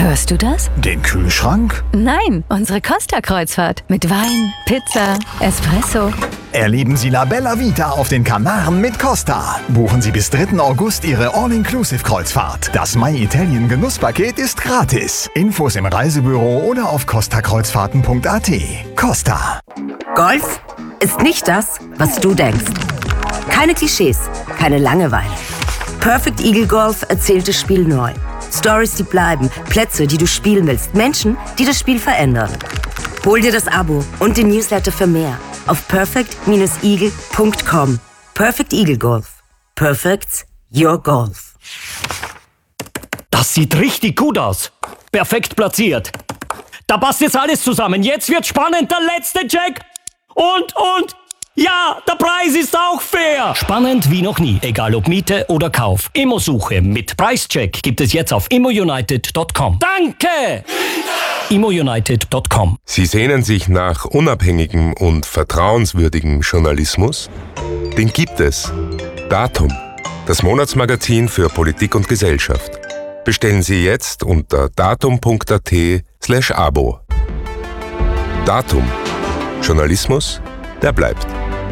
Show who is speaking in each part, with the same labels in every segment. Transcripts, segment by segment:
Speaker 1: Hörst du das?
Speaker 2: Den Kühlschrank?
Speaker 1: Nein, unsere Costa-Kreuzfahrt. Mit Wein, Pizza, Espresso.
Speaker 2: Erleben Sie La Bella Vita auf den Kanaren mit Costa. Buchen Sie bis 3. August Ihre All-Inclusive-Kreuzfahrt. Das My Italien Genusspaket ist gratis. Infos im Reisebüro oder auf costakreuzfahrten.at. Costa.
Speaker 3: Golf ist nicht das, was du denkst. Keine Klischees, keine Langeweile. Perfect Eagle Golf erzählt das Spiel neu. Stories, die bleiben, Plätze, die du spielen willst, Menschen, die das Spiel verändern. Hol dir das Abo und den Newsletter für mehr auf perfect-eagle.com. Perfect Eagle Golf. Perfect's your golf.
Speaker 4: Das sieht richtig gut aus. Perfekt platziert. Da passt jetzt alles zusammen. Jetzt wird spannend. Der letzte Check. Und. Ja, der Preis ist auch fair. Spannend wie noch nie. Egal ob Miete oder Kauf. Immosuche mit Preischeck gibt es jetzt auf immounited.com. Danke! immounited.com.
Speaker 5: Sie sehnen sich nach unabhängigem und vertrauenswürdigem Journalismus? Den gibt es. Datum, das Monatsmagazin für Politik und Gesellschaft. Bestellen Sie jetzt unter datum.at/Abo. Datum. Journalismus, der bleibt.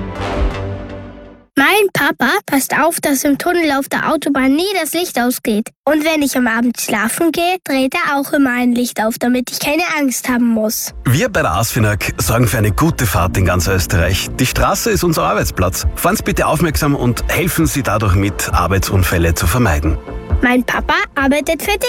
Speaker 6: Mein Papa passt auf, dass im Tunnel auf der Autobahn nie das Licht ausgeht. Und wenn ich am Abend schlafen gehe, dreht er auch immer ein Licht auf, damit ich keine Angst haben muss.
Speaker 7: Wir bei der ASFINAG sorgen für eine gute Fahrt in ganz Österreich. Die Straße ist unser Arbeitsplatz. Fahren Sie bitte aufmerksam und helfen Sie dadurch mit, Arbeitsunfälle zu vermeiden.
Speaker 6: Mein Papa arbeitet für